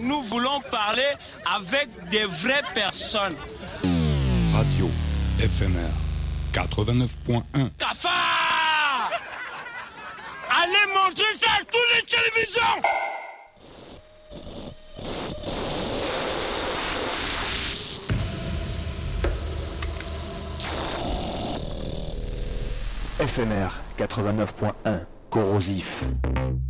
nous voulons parler avec des vraies personnes. Radio éphémère 89.1. Cafard! Allez montrer ça à toutes les télévisions! Éphémère 89.1, corrosif.